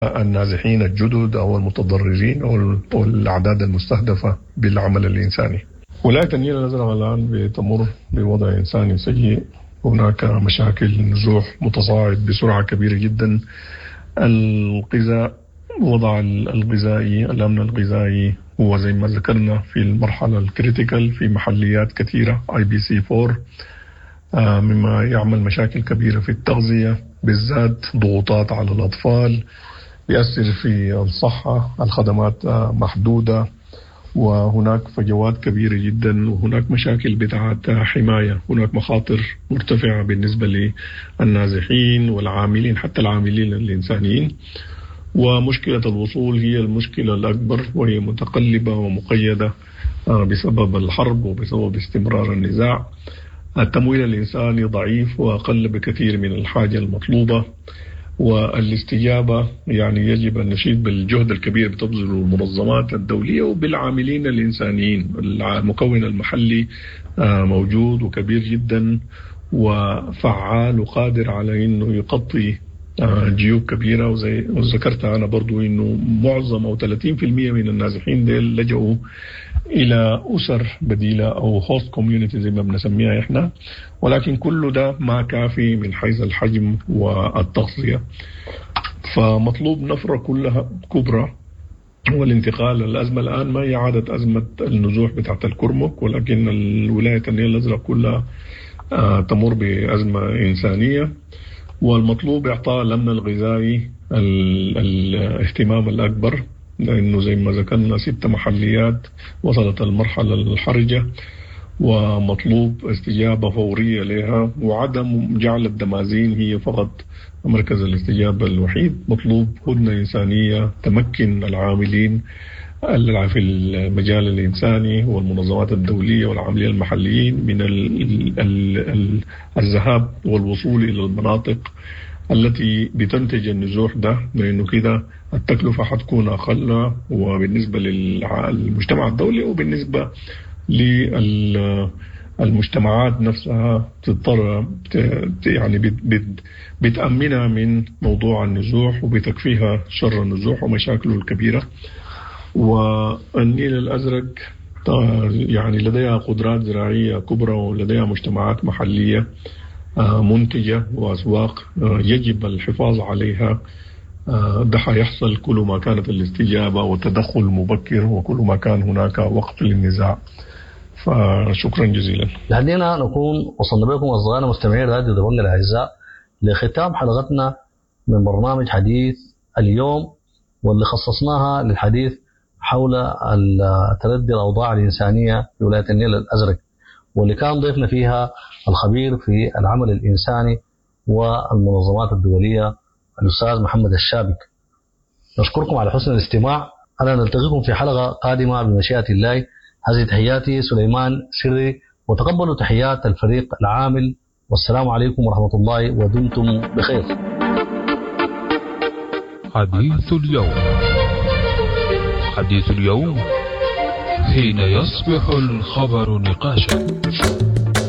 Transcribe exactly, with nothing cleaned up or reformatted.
النازحين الجدد أو المتضررين أو الأعداد المستهدفة بالعمل الإنساني. ولاية النيل الأزرق الآن بتمر بوضع إنساني سيء. هناك مشاكل نزوح متصاعد بسرعة كبيرة جدا. الغذاء، وضع الغذائي، الأمن الغذائي هو زي ما ذكرنا في المرحلة الكريتيكال في محليات كثيرة آي بي سي فور، مما يعمل مشاكل كبيرة في التغذية، بالذات ضغوطات على الأطفال، بيأثر في الصحة، الخدمات محدودة، وهناك فجوات كبيرة جدا، وهناك مشاكل بتاعت حماية، هناك مخاطر مرتفعة بالنسبة للنازحين والعاملين، حتى العاملين الإنسانيين. ومشكلة الوصول هي المشكلة الأكبر، وهي متقلبة ومقيدة بسبب الحرب وبسبب استمرار النزاع. التمويل الإنساني ضعيف وأقل بكثير من الحاجة المطلوبة، والاستجابة يعني يجب أن نشيد بالجهد الكبير بتبذله المنظمات الدولية وبالعاملين الإنسانيين. المكون المحلي موجود وكبير جدا وفعال وقادر على أنه يغطي جيوب كبيرة. وزي ذكرت أنا برضو أنه معظم أو ثلاثين بالمئة من النازحين ديل لجأوا إلى أسر بديلة أو هوست كوميونيتي زي ما بنسميها إحنا، ولكن كل ده ما كافي من حيث الحجم والتغطية. فمطلوب نفرة كلها كبرى والانتقال. الأزمة الآن ما هي عادة أزمة النزوح بتاعت الكرمك، ولكن الولاية النيل الأزرق كلها تمر بأزمة إنسانية، والمطلوب إعطاء الأمن الغذائي الاهتمام الأكبر، لأنه زي ما ذكرنا ست محليات وصلت المرحلة الحرجة، ومطلوب استجابة فورية لها، وعدم جعل الدمازين هي فقط مركز الاستجابة الوحيد. مطلوب هدنة إنسانية تمكن العاملين في المجال الإنساني والمنظمات الدولية والعاملين المحليين من الذهاب والوصول إلى المناطق التي بتنتج النزوح ده، لأنه كده التكلفة حتكون أقل، وبالنسبة للمجتمع الدولي وبالنسبة للمجتمعات نفسها تضطر يعني بتأمنها من موضوع النزوح وبتكفيها شر النزوح ومشاكله الكبيرة. والنيل الأزرق يعني لديها قدرات زراعية كبرى ولديها مجتمعات محلية منتجة وأسواق يجب الحفاظ عليها. ده حيحصل كل ما كانت الاستجابة والتدخل المبكر وكل ما كان هناك وقت للنزاع. فشكرا جزيلا. لحدينا نكون وصلنا بكم أصدقائنا مستمعين راديو دبنج الأعزاء لختام حلقتنا من برنامج حديث اليوم، واللي خصصناها للحديث حول تردي الأوضاع الإنسانية في ولاية النيل الأزرق، واللي كان ضيفنا فيها الخبير في العمل الإنساني والمنظمات الدولية الأستاذ محمد الشابك. نشكركم على حسن الاستماع. أنا نلتقيكم في حلقة قادمة بمشيئة الله. هذه تحياتي سليمان سري، وتقبلوا تحيات الفريق العامل، والسلام عليكم ورحمة الله ودمتم بخير. حديث اليوم. حديث اليوم حين يصبح الخبر نقاشا.